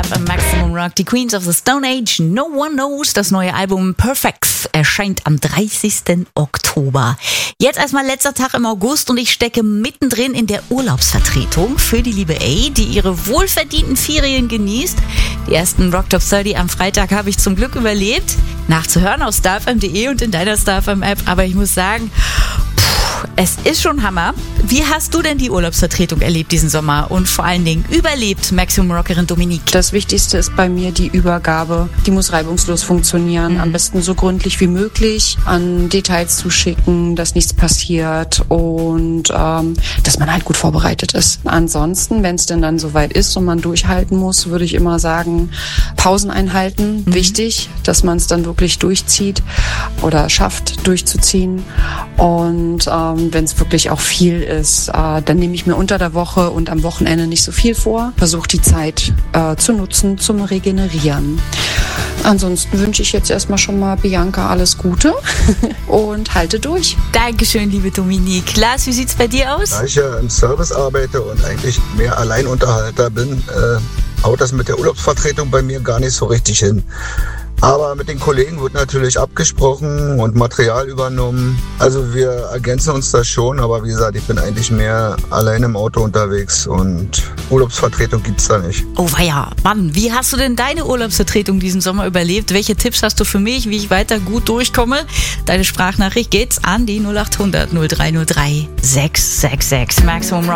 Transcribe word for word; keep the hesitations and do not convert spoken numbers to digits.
Love and Maximum Rock. Die Queens of the Stone Age, No One Knows. Das neue Album Perfects erscheint am dreißigsten Oktober. Jetzt erstmal letzter Tag im August und ich stecke mittendrin in der Urlaubsvertretung für die liebe A, die ihre wohlverdienten Ferien genießt. Die ersten Rock Top dreißig am Freitag habe ich zum Glück überlebt. Nachzuhören auf star f m punkt d e und in deiner Star F M App. Aber ich muss sagen, es ist schon Hammer. Wie hast du denn die Urlaubsvertretung erlebt diesen Sommer und vor allen Dingen überlebt, Maximum Rockerin Dominique? Das Wichtigste ist bei mir die Übergabe. Die muss reibungslos funktionieren. Mhm. Am besten so gründlich wie möglich an Details zu schicken, dass nichts passiert und ähm, dass man halt gut vorbereitet ist. Ansonsten, wenn es denn dann soweit ist und man durchhalten muss, würde ich immer sagen, Pausen einhalten. Mhm. Wichtig, dass man es dann wirklich durchzieht oder schafft, durchzuziehen. Und ähm, wenn es wirklich auch viel ist, äh, dann nehme ich mir unter der Woche und am Wochenende nicht so viel vor. Versuche die Zeit äh, zu nutzen zum Regenerieren. Ansonsten wünsche ich jetzt erstmal schon mal Bianca alles Gute und halte durch. Dankeschön, liebe Dominique. Lars, wie sieht's bei dir aus? Da ich ja im Service arbeite und eigentlich mehr Alleinunterhalter bin, äh, haut das mit der Urlaubsvertretung bei mir gar nicht so richtig hin. Aber mit den Kollegen wird natürlich abgesprochen und Material übernommen. Also wir ergänzen uns das schon, aber wie gesagt, ich bin eigentlich mehr allein im Auto unterwegs und Urlaubsvertretung gibt's da nicht. Oh weia, Mann, wie hast du denn deine Urlaubsvertretung diesen Sommer überlebt? Welche Tipps hast du für mich, wie ich weiter gut durchkomme? Deine Sprachnachricht geht's an die null acht hundert null drei null drei sechs sechs sechs. Maximum Rock.